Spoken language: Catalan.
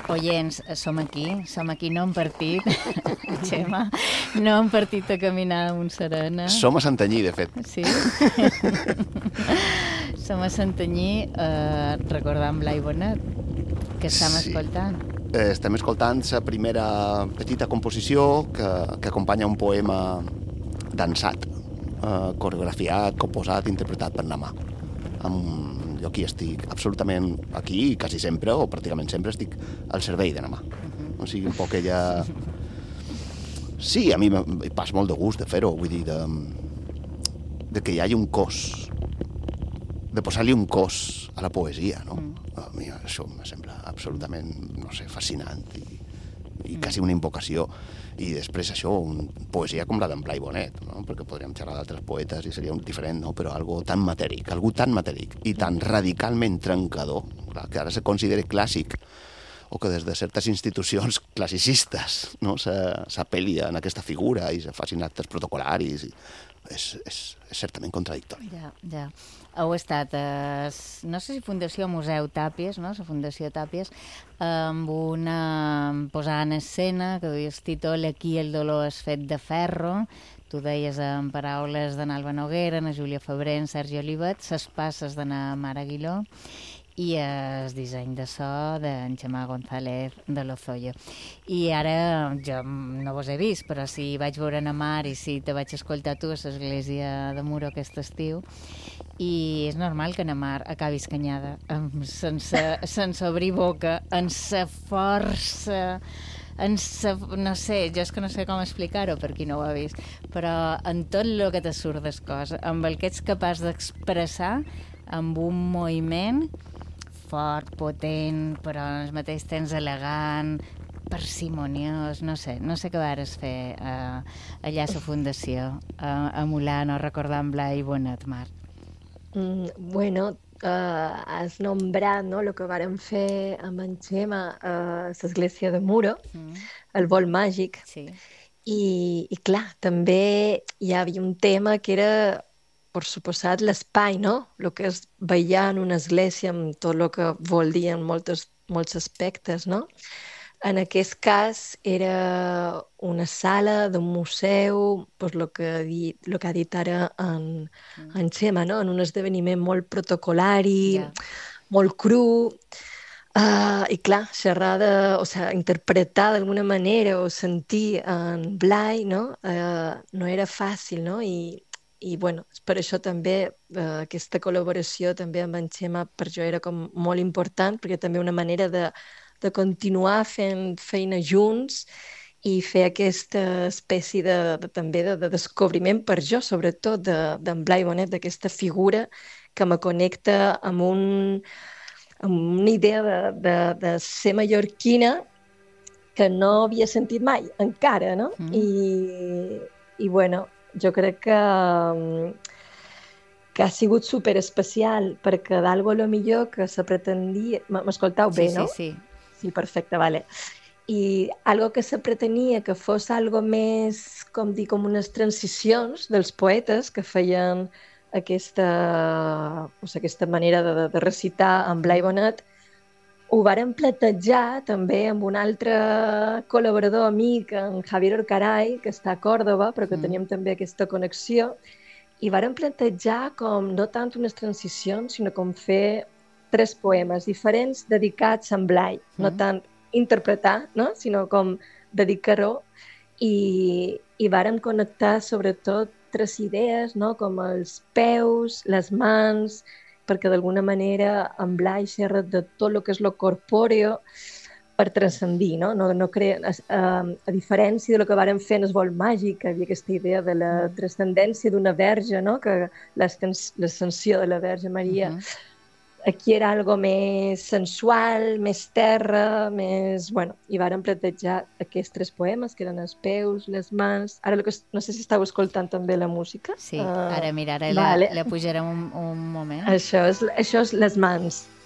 Oients, som aquí, no hem partit, Xema, no hem partit a caminar a Montserena. Som a Santanyí, de fet. Sí? Som a Santanyí, recordant Blai Bonet, que estem escoltant. Estem escoltant la primera petita composició que acompanya un poema dansat, coreografiat, composat, interpretat per Namà. Jo aquí estic absolutament, aquí quasi sempre, o pràcticament sempre, estic al servei de Namà. O sigui, un poc ella... Sí, a mi em passa molt de gust de fer-ho, vull dir, de que hi hagi un cos, de posar-li un cos a la poesia, no? A mi això em sembla absolutament, no sé, fascinant i quasi una invocació. I després això, poesia com la d'en Blai Bonet, no? Perquè podríem xerrar d'altres poetes i seria diferent, no? Però algo tan matèric i tan radicalment trencador, clar, que ara se considera clàssic, o que des de certes institucions classicistes, no? S'apel·li en aquesta figura i se facin actes protocol·laris. És certament contradictori. Ja. Heu estat, no sé si Fundació o Museu Tàpies, no? La Fundació Tàpies, amb una posada en escena que duia el títol Aquí el dolor és fet de ferro. Tu deies en paraules d'Alba Noguera, na Júlia Febrer, en Sergi Olivet, ses passes d'Anna Mara Aguiló i el disseny de so d'en Xemà González de Lozoya. I ara, jo no vos he vist, però si vaig veure en Mar i si te vaig escoltar tu a l'església de Muro aquest estiu, i és normal que en Mar acabi escanyada, sense obrir boca, en sa força, no sé, jo és que no sé com explicar-ho per qui no ho ha vist, però en tot el que te surt del cos, amb el que ets capaç d'expressar amb un moviment fort, potent, però al mateix temps elegant, parsimoniós, no sé què vares fer allà a la Fundació, emulant o recordant Blai Bonet, Mar. Bueno, has nombrat, no, el que vàrem fer amb en Xema a l'església de Muro, el vol màgic, sí. I clar, també hi havia un tema que era, per suposat, l'espai, no? El que és ballar en una església amb tot el que vol dir en molts aspectes, no? En aquest cas era una sala d'un museu, doncs el que ha dit ara en Xema, no? En un esdeveniment molt protocolari, molt cru, i clar, xerrar interpretar d'alguna manera o sentir en Blai, no? No era fàcil, no? I bueno, per això també aquesta col·laboració també amb en Xema per jo era com molt important, perquè també una manera de continuar fent feina junts i fer aquesta espècie també de descobriment per jo, sobretot d'en Blai Bonet, d'aquesta figura que me connecta amb una idea de ser mallorquina que no havia sentit mai, encara, no? I bueno, jo crec que ha sigut superespecial, perquè d'algo a lo millor que se pretendia... M'escoltau bé, no? Sí. Sí, perfecte, vale. I algo que se pretenia que fos algo més, com unes transicions dels poetes que feien aquesta manera de recitar en Blai Bonet, ho vàrem plantejar també amb un altre col·laborador amic, en Javier Orcaray, que està a Còrdova, però que teníem també aquesta connexió, i vàrem plantejar com no tant unes transicions, sinó com fer 3 poemes diferents dedicats a en Blai, no tant interpretar, no? Sinó com dedicar-ho, i vàrem connectar sobretot 3 idees, no? Com els peus, les mans, perquè d'alguna manera en Blai xerra de tot el que és lo corpòreo per transcendir, no? A diferència del que vàrem fer en el vol màgic, que hi havia aquesta idea de la transcendència d'una verge, no? Que l'ascensió de la Verge Maria, aquí era algo més sensual, més terra, més... Bueno, i vàrem plantejar aquests 3 poemes, que eren els peus, les mans... Ara no sé si estàu escoltant també la música. Sí, ara mira, la pujarem un moment. Això és les mans.